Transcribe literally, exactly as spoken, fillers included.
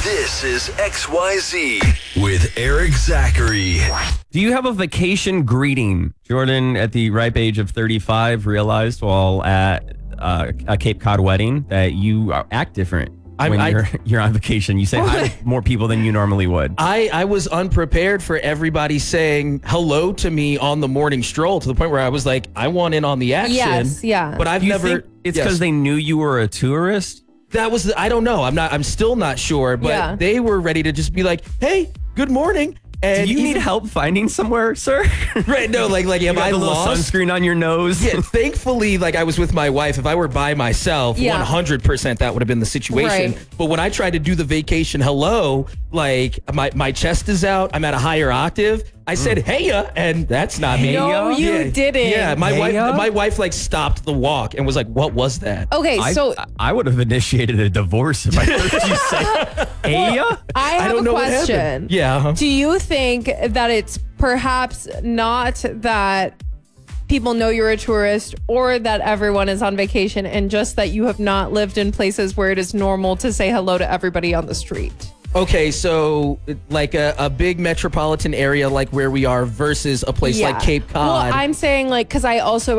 This is X Y Z with Eric Zachary. Do you have a vacation greeting? Jordan, at the ripe age of thirty-five, realized while at uh, a Cape Cod wedding that you are- act different I- when I- you're you're on vacation. You say hi to more people than you normally would. I, I was unprepared for everybody saying hello to me on the morning stroll to the point where I was like, I want in on the action. Yes, yeah. But I've Do you never. think it's yes. because they knew you were a tourist? That was. The, I don't know. I'm not. I'm still not sure. But Yeah. they were ready to just be like, hey, good morning. And Do you even- need help finding somewhere, sir? Right? No. Like like You am got I the little lost? sunscreen on your nose? Yeah, thankfully, like I was with my wife. If I were by myself, Yeah. one hundred percent that would have been the situation. Right. But when I tried to do the vacation hello, like my, my chest is out, I'm at a higher octave. I said, hey, ya, and that's not me. No, you yeah. didn't. Yeah, my Hey, wife ya? my wife like stopped the walk and was like, what was that? Okay, I, so I would have initiated a divorce if I heard you say, hey, ya? I have don't a know what question. happened. Yeah. uh-huh. Do you think that it's perhaps not that people know you're a tourist or that everyone is on vacation and just that you have not lived in places where it is normal to say hello to everybody on the street? Okay, so like a, a big metropolitan area like where we are versus a place like Cape Cod. Well, I'm saying like, because I also